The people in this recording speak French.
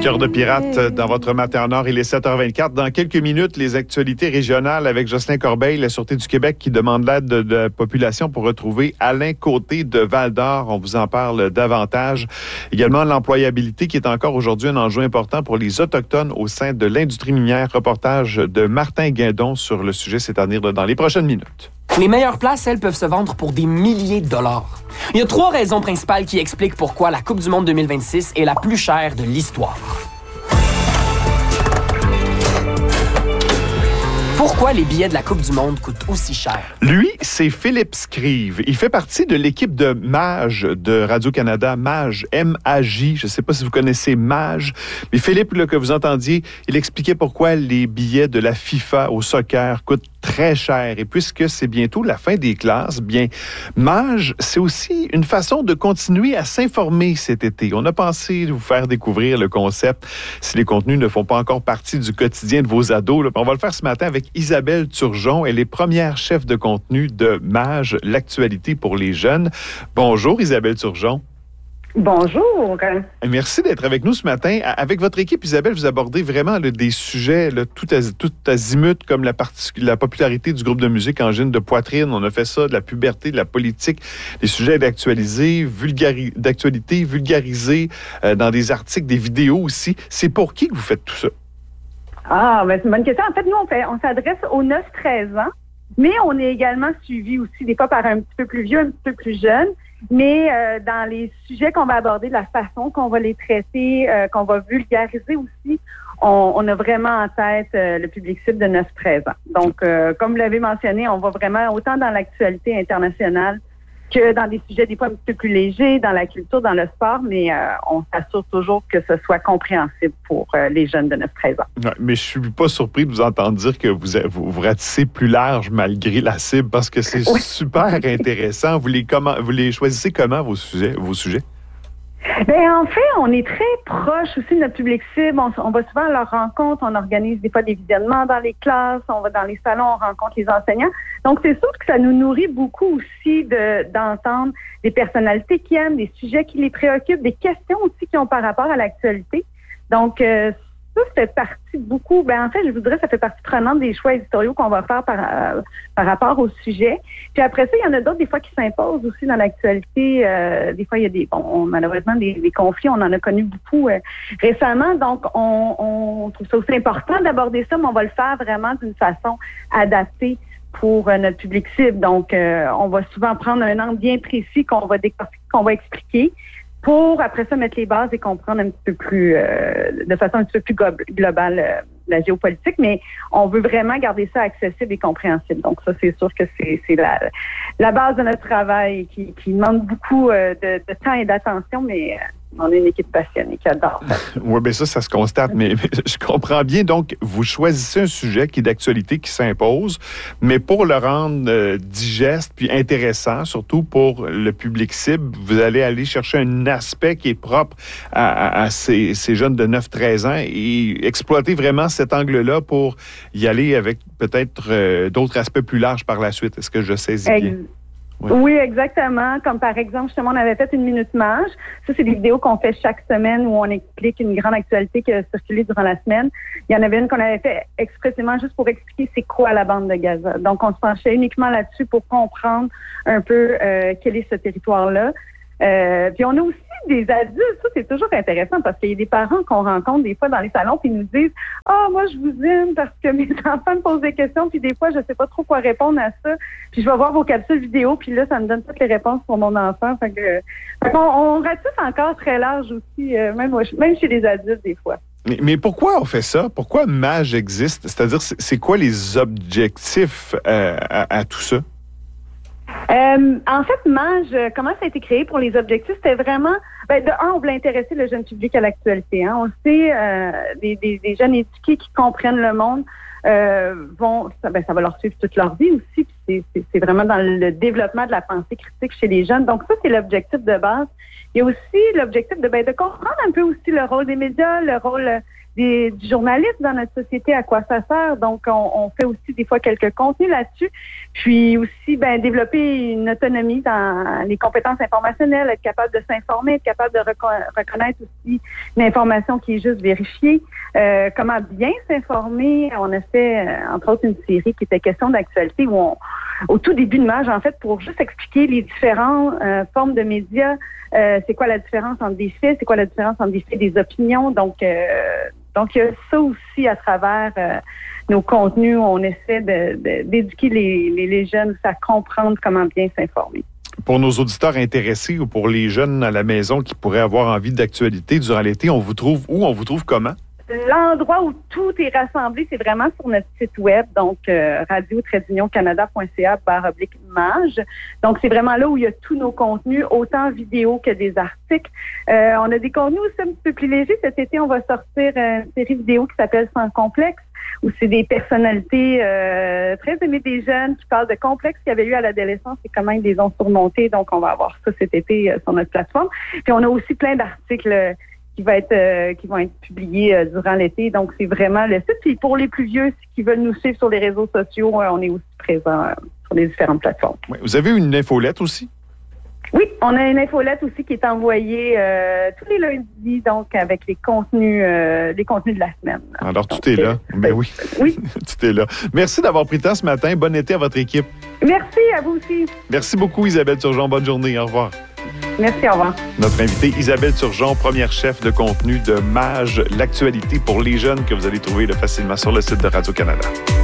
Cœur de pirate dans votre matin en or, il est 7h24. Dans quelques minutes, les actualités régionales avec Jocelyn Corbeil, la Sûreté du Québec qui demande l'aide de la population pour retrouver Alain Côté de Val-d'Or. On vous en parle davantage. Également, l'employabilité qui est encore aujourd'hui un enjeu important pour les Autochtones au sein de l'industrie minière. Reportage de Martin Guindon sur le sujet, c'est à venir dans les prochaines minutes. Les meilleures places, elles, peuvent se vendre pour des milliers de dollars. Il y a 3 raisons principales qui expliquent pourquoi la Coupe du monde 2026 est la plus chère de l'histoire. Pourquoi les billets de la Coupe du monde coûtent aussi cher? Lui, c'est Philippe Scrive. Il fait partie de l'équipe de MAJ de Radio-Canada. MAJ, M-A-J. Je ne sais pas si vous connaissez MAJ. Mais Philippe, là, que vous entendiez, il expliquait pourquoi les billets de la FIFA au soccer coûtent très cher. Et puisque c'est bientôt la fin des classes, bien, MAJ, c'est aussi une façon de continuer à s'informer cet été. On a pensé vous faire découvrir le concept si les contenus ne font pas encore partie du quotidien de vos ados. Là. On va le faire ce matin avec Isabelle Turgeon. Elle est première chef de contenu de MAJ, l'actualité pour les jeunes. Bonjour Isabelle Turgeon. Bonjour. Merci d'être avec nous ce matin. Avec votre équipe, Isabelle, vous abordez vraiment des sujets tout azimut, comme la popularité du groupe de musique Angine de poitrine. On a fait ça, de la puberté, de la politique, des sujets d'actualité, vulgarisés dans des articles, des vidéos aussi. C'est pour qui que vous faites tout ça? Ah, ben c'est une bonne question. En fait, nous, on s'adresse aux 9-13 ans, mais on est également suivi aussi des fois par un petit peu plus vieux, un petit peu plus jeune. Mais dans les sujets qu'on va aborder, de la façon qu'on va les traiter, qu'on va vulgariser aussi, on a vraiment en tête le public cible de 9-13 ans. Donc, comme vous l'avez mentionné, on va vraiment autant dans l'actualité internationale que dans des sujets des fois un petit peu plus légers, dans la culture, dans le sport, mais on s'assure toujours que ce soit compréhensible pour les jeunes de 9-13 ans. Ouais, mais je suis pas surpris de vous entendre dire que vous ratissez plus large malgré la cible, parce que c'est super intéressant. Vous les choisissez comment, vos sujets? Bien, en fait, on est très proche aussi de notre public cible. On va souvent à leur rencontre. On organise des fois des visionnements dans les classes. On va dans les salons, on rencontre les enseignants. Donc, c'est sûr que ça nous nourrit beaucoup aussi d'entendre des personnalités qui aiment, des sujets qui les préoccupent, des questions aussi qui ont par rapport à l'actualité. Donc, ça fait partie beaucoup. Ben en fait, je vous dirais, ça fait partie prenante des choix éditoriaux qu'on va faire par rapport au sujet. Puis après ça, il y en a d'autres des fois qui s'imposent aussi dans l'actualité. Des fois, il y a malheureusement des conflits. On en a connu beaucoup récemment. Donc, on trouve ça aussi important d'aborder ça, mais on va le faire vraiment d'une façon adaptée pour notre public cible. Donc, on va souvent prendre un angle bien précis qu'on va décortiquer, qu'on va expliquer, pour après ça mettre les bases et comprendre un petit peu plus, de façon un petit peu plus globale la géopolitique, mais on veut vraiment garder ça accessible et compréhensible. Donc ça, c'est sûr que c'est la base de notre travail qui demande beaucoup de temps et d'attention, mais on est une équipe passionnée qui adore ça. Oui, bien ça se constate, mais je comprends bien. Donc, vous choisissez un sujet qui est d'actualité, qui s'impose, mais pour le rendre digeste puis intéressant, surtout pour le public cible, vous allez aller chercher un aspect qui est propre à ces jeunes de 9-13 ans et exploiter vraiment cet angle-là pour y aller avec peut-être d'autres aspects plus larges par la suite. Est-ce que je saisis bien? Oui, exactement. Comme par exemple, justement, on avait fait une Minute MAJ. Ça, c'est des vidéos qu'on fait chaque semaine où on explique une grande actualité qui a circulé durant la semaine. Il y en avait une qu'on avait fait expressément juste pour expliquer c'est quoi la bande de Gaza. Donc, on se penchait uniquement là-dessus pour comprendre un peu quel est ce territoire-là. Puis on a aussi des adultes, ça c'est toujours intéressant parce qu'il y a des parents qu'on rencontre des fois dans les salons puis ils nous disent « Ah, moi je vous aime parce que mes enfants me posent des questions puis des fois je sais pas trop quoi répondre à ça. Puis je vais voir vos capsules vidéo puis là ça me donne toutes les réponses pour mon enfant. » Fait qu'on ratisse encore très large aussi, même chez les adultes des fois. Mais pourquoi on fait ça? Pourquoi MAJ existe? C'est-à-dire, c'est quoi les objectifs à tout ça? En fait, MAJ, comment ça a été créé pour les objectifs? C'était vraiment, de un, on voulait intéresser le jeune public à l'actualité. Hein. On le sait, des jeunes éduqués qui comprennent le monde ça va leur suivre toute leur vie aussi. Puis c'est vraiment dans le développement de la pensée critique chez les jeunes. Donc ça, c'est l'objectif de base. Il y a aussi l'objectif de comprendre un peu aussi le rôle des médias, le rôle du journaliste dans notre société, à quoi ça sert. Donc, on fait aussi des fois quelques contenus là-dessus. Puis aussi, développer une autonomie dans les compétences informationnelles, être capable de s'informer, être capable de reconnaître aussi l'information qui est juste vérifiée. Comment bien s'informer. On a fait, entre autres, une série qui était question d'actualité où au tout début de Mage, en fait, pour juste expliquer les différentes formes de médias, c'est quoi la différence entre des faits, c'est quoi la différence entre des faits et des opinions. Donc, il y a ça aussi à travers nos contenus où on essaie d'éduquer les jeunes à comprendre comment bien s'informer. Pour nos auditeurs intéressés ou pour les jeunes à la maison qui pourraient avoir envie d'actualité durant l'été, on vous trouve où? On vous trouve comment? L'endroit où tout est rassemblé, c'est vraiment sur notre site web, donc radio-canada.ca/mage. Donc, c'est vraiment là où il y a tous nos contenus, autant vidéo que des articles. On a des contenus aussi un petit peu plus légers. Cet été, on va sortir une série vidéo qui s'appelle Sans complexe, où c'est des personnalités très aimées des jeunes qui parlent de complexes qu'il y avait eu à l'adolescence et comment ils les ont surmontés. Donc, on va avoir ça cet été sur notre plateforme. Puis, on a aussi plein d'articles qui vont être publiés durant l'été. Donc, c'est vraiment le site. Puis pour les plus vieux qui veulent nous suivre sur les réseaux sociaux, on est aussi présent sur les différentes plateformes. Oui. Vous avez une infolette aussi? Oui, on a une infolette aussi qui est envoyée tous les lundis, donc avec les contenus de la semaine. Alors, tout est là. Ben oui. Oui. Tout est là. Merci d'avoir pris le temps ce matin. Bon été à votre équipe. Merci, à vous aussi. Merci beaucoup, Isabelle Turgeon. Bonne journée. Au revoir. Merci, au revoir. Notre invitée, Isabelle Turgeon, première chef de contenu de Mage, l'actualité pour les jeunes que vous allez trouver facilement sur le site de Radio-Canada.